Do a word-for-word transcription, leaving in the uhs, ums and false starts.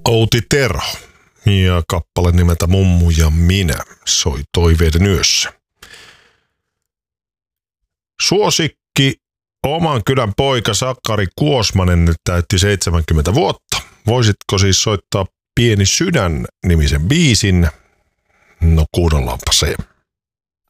Outi Terho ja kappale nimeltä Mummu ja minä soi Toiveiden yössä. Suosikki oman kylän poika Sakari Kuosmanen täytti seitsemänkymmentä vuotta. Voisitko siis soittaa Pieni sydän -nimisen biisin? No kuunnellaanpa se.